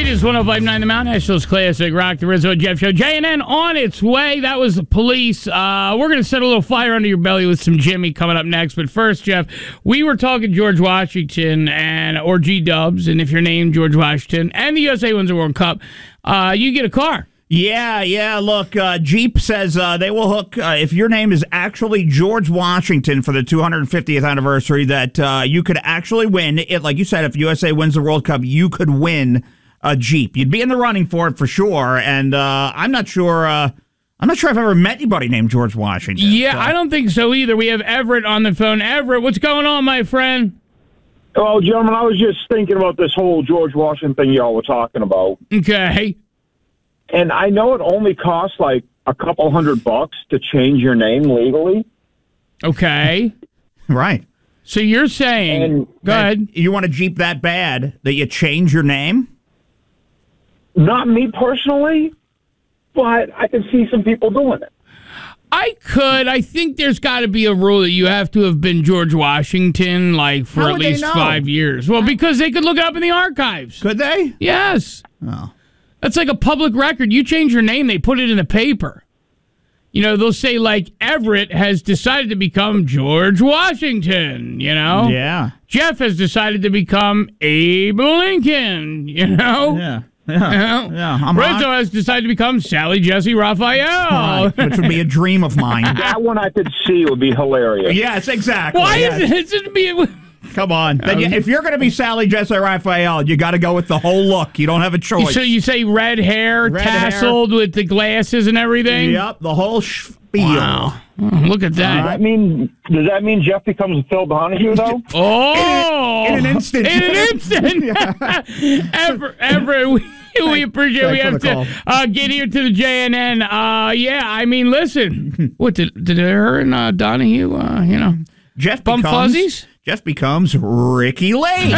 is 105.9 The Mountain, Nashville's classic rock, the Rizzo and Jeff Show. JNN on its way. That was the Police. We're going to set a little fire under your belly with some Jimmy coming up next. But first, Jeff, we were talking George Washington or G-Dubs, and if you're named George Washington, and the USA wins the World Cup, you get a car. Yeah. Look, Jeep says they will hook, if your name is actually George Washington for the 250th anniversary, that you could actually win it. Like you said, if USA wins the World Cup, you could win a Jeep. You'd be in the running for it for sure. And I'm not sure I've ever met anybody named George Washington. Yeah, so. I don't think so either. We have Everett on the phone. Everett, what's going on, my friend? Oh, gentlemen, I was just thinking about this whole George Washington thing y'all were talking about. Okay. And I know it only costs like a couple $100 to change your name legally. Okay. Right. So you're saying, go ahead. You want a Jeep that bad that you change your name? Not me personally, but I can see some people doing it. I could. I think there's got to be a rule that you have to have been George Washington for How at would they least know? 5 years. Well, because they could look it up in the archives. Could they? Yes. Oh. That's like a public record. You change your name, they put it in the paper. You know, they'll say, Everett has decided to become George Washington, you know? Yeah. Jeff has decided to become Abe Lincoln, you know? Yeah. Rizzo has decided to become Sally Jesse Raphael. Right, which would be a dream of mine. That one I could see would be hilarious. Yes, exactly. Why yes. is it? It's just being... Come on. Then if you're going to be Sally Jesse Raphael, you got to go with the whole look. You don't have a choice. So you say red hair, tasseled with the glasses and everything? Yep, the whole spiel. Wow. Oh, look at that. Does that mean Jeff becomes Phil Donahue, though? Oh! In an instant. In an instant! Ever, we appreciate it. We have to get here to the JNN. Listen. What, did her and Donahue, Jeff bum fuzzies? Jeff becomes Ricky Lake.